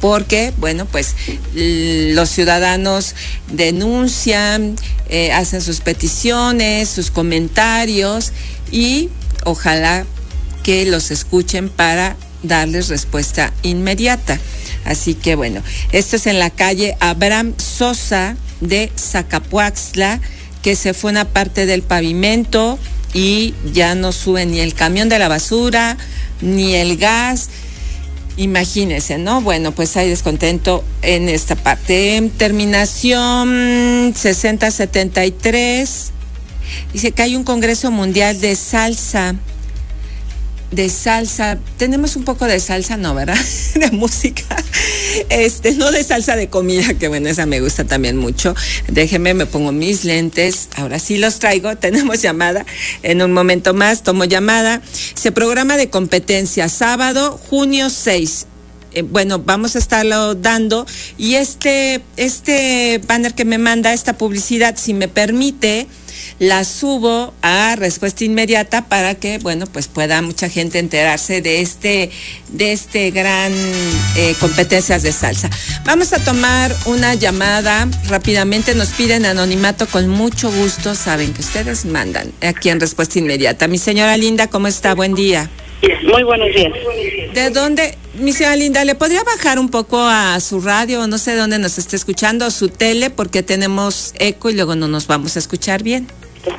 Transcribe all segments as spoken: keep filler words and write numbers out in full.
porque, bueno, pues los ciudadanos denuncian, eh, hacen sus peticiones, sus comentarios y ojalá que los escuchen para darles respuesta inmediata. Así que bueno, esto es en la calle Abraham Sosa de Zacapuaxtla, que se fue una parte del pavimento y ya no sube ni el camión de la basura, ni el gas. Imagínense, ¿no? Bueno, pues hay descontento en esta parte. Terminación sesenta setenta y tres. Dice que hay un Congreso Mundial de Salsa. De salsa, tenemos un poco de salsa, ¿no, verdad? De música, este, no de salsa de comida, que bueno, esa me gusta también mucho. Déjenme, me pongo mis lentes, ahora sí los traigo, tenemos llamada, en un momento más tomo llamada. Se programa de competencia, sábado, junio seis. Eh, bueno, vamos a estarlo dando, y este, este banner que me manda, esta publicidad, si me permite, la subo a respuesta inmediata para que, bueno, pues pueda mucha gente enterarse de este, de este gran eh, competencias de salsa. Vamos a tomar una llamada rápidamente, nos piden anonimato con mucho gusto, saben que ustedes mandan aquí en respuesta inmediata. Mi señora linda, ¿cómo está? Buen día. Muy buenos días. ¿De dónde, mi señora linda, le podría bajar un poco a su radio o no sé dónde nos esté escuchando, o su tele, porque tenemos eco y luego no nos vamos a escuchar bien?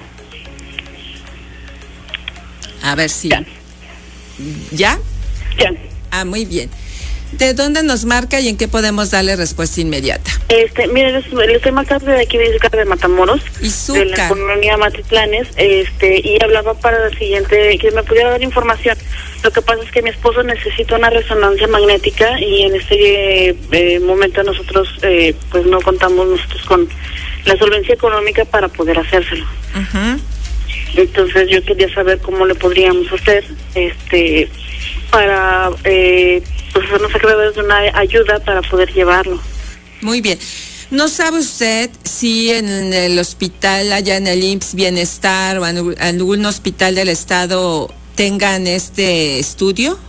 A ver si... ¿Ya? ¿Ya? Ya. Ah, muy bien. ¿De dónde nos marca y en qué podemos darle respuesta inmediata? Este, mire, les, les estoy marcando de aquí de Izúcar de Matamoros, Izúcar, de la colonia Matitlanes, este, y hablaba para el siguiente, que me pudiera dar información. Lo que pasa es que mi esposo necesita una resonancia magnética y en este eh, momento nosotros, eh, pues no contamos nosotros con la solvencia económica para poder hacérselo. Uh-huh. Entonces yo quería saber cómo le podríamos hacer, este, para eh, pues hacernos acreedores de una ayuda para poder llevarlo. Muy bien. ¿No sabe usted si en el hospital, allá en el I M S S Bienestar o en algún hospital del estado tengan este estudio?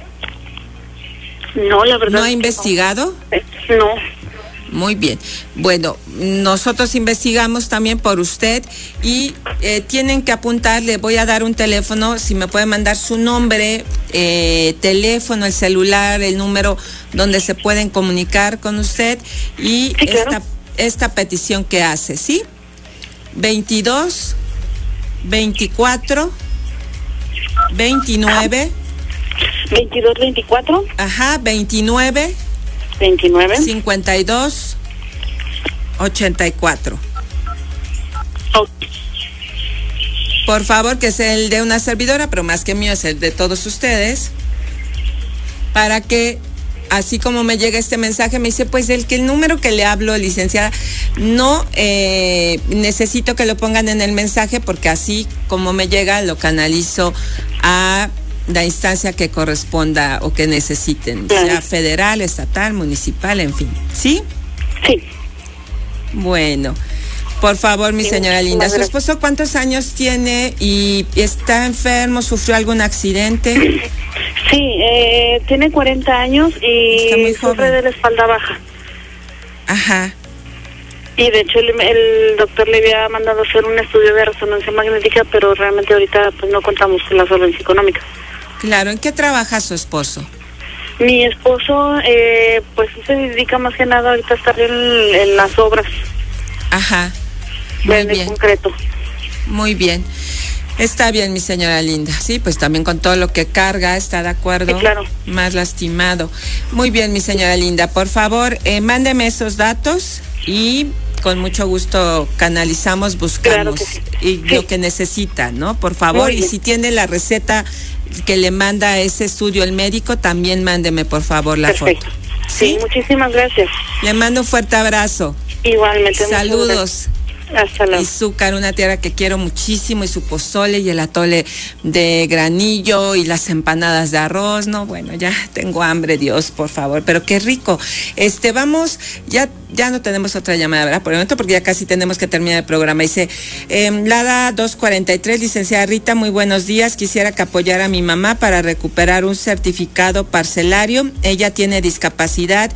No, la verdad. ¿No ha investigado? No. no. Muy bien. Bueno, nosotros investigamos también por usted y eh, tienen que apuntar, le voy a dar un teléfono, si me puede mandar su nombre, eh, teléfono, el celular, el número donde se pueden comunicar con usted y sí, claro. esta, esta petición que hace, ¿sí? veintidós, veinticuatro, veintinueve. veintidós, veinticuatro. Ajá, veintinueve. veintinueve. cincuenta y dos, ochenta y cuatro. Oh. Por favor, que sea el de una servidora, pero más que mío es el de todos ustedes, para que, así como me llega este mensaje, me dice, pues el que el número que le hablo, licenciada, no eh, necesito que lo pongan en el mensaje, porque así como me llega, lo canalizo a la instancia que corresponda o que necesiten, claro. Sea federal, estatal, municipal, en fin. ¿Sí? Sí. Bueno, por favor, mi sí, señora linda, ¿su esposo cuántos años tiene y está enfermo, sufrió algún accidente? Sí, eh, tiene cuarenta años y sufre de la espalda baja. Ajá. Y de hecho el, el doctor le había mandado hacer un estudio de resonancia magnética, pero realmente ahorita pues no contamos con la solvencia económica. Claro, ¿en qué trabaja su esposo? Mi esposo, eh, pues se dedica más que nada ahorita a estar en, en las obras. Ajá, muy en bien. el concreto. Muy bien. Está bien, mi señora linda. Sí, pues también con todo lo que carga, ¿está de acuerdo? Sí, claro. Más lastimado. Muy bien, mi señora linda. Por favor, eh, mándeme esos datos y con mucho gusto canalizamos, buscamos claro que sí. y sí. lo que necesita, ¿no? Por favor, y si tiene la receta que le manda ese estudio el médico, también mándeme por favor la Perfecto. foto. ¿Sí? Sí, muchísimas gracias. Le mando un fuerte abrazo. Igualmente. Saludos. Hasta luego. Izúcar, una tierra que quiero muchísimo, y su pozole y el atole de granillo y las empanadas de arroz. No, bueno, ya tengo hambre, Dios, por favor, pero qué rico. Este, vamos, ya ya no tenemos otra llamada, ¿verdad? Por el momento, porque ya casi tenemos que terminar el programa. Dice, eh, Lada dos cuarenta y tres, licenciada Rita, muy buenos días. Quisiera que apoyara a mi mamá para recuperar un certificado parcelario. Ella tiene discapacidad